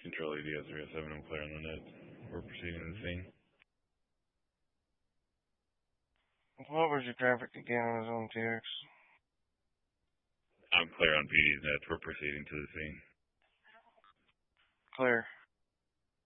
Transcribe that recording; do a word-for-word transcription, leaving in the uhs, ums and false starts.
Control E D O three oh seven, I'm clear on the net. We're proceeding to the scene. What was your traffic again on his own T X? I'm clear on P D's nets. We're proceeding to the scene. Clear.